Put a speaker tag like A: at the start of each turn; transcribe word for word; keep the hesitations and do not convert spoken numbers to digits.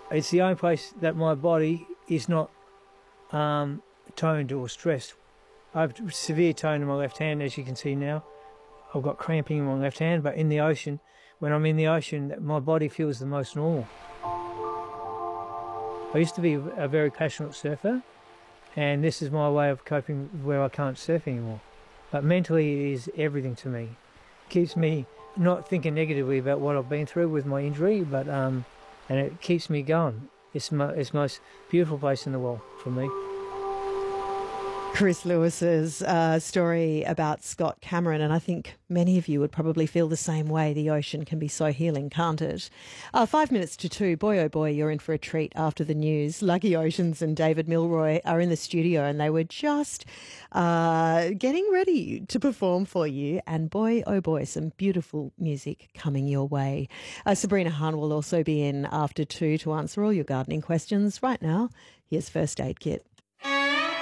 A: It's the only place that my body is not um, toned or stressed. I have severe tone in my left hand, as you can see now. I've got cramping in my left hand, but in the ocean, when I'm in the ocean, my body feels the most normal. I used to be a very passionate surfer, and this is my way of coping where I can't surf anymore. But mentally, it is everything to me. It keeps me not thinking negatively about what I've been through with my injury, but um, and it keeps me going. It's, mo- it's the most beautiful place in the world for me.
B: Chris Lewis's uh, story about Scott Cameron, and I think many of you would probably feel the same way. The ocean can be so healing, can't it? Uh, five minutes to two. Boy, oh boy, you're in for a treat after the news. Lucky Oceans and David Milroy are in the studio, and they were just uh, getting ready to perform for you. And boy, oh boy, some beautiful music coming your way. Uh, Sabrina Hahn will also be in after two to answer all your gardening questions. Right now, here's First Aid Kit.